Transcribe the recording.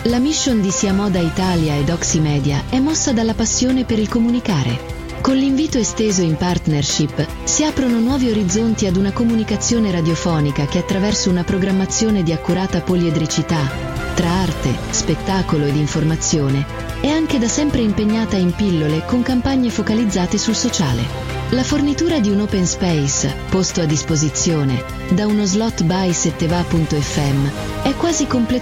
La mission di Sia Moda Italia ed Oximedia è mossa dalla passione per il comunicare. Con l'invito esteso in partnership si aprono nuovi orizzonti ad una comunicazione radiofonica che attraverso una programmazione di accurata poliedricità, tra arte, spettacolo ed informazione, è anche da sempre impegnata in pillole con campagne focalizzate sul sociale. La fornitura di un open space, posto a disposizione, da uno slot by setteva.fm, è quasi completamente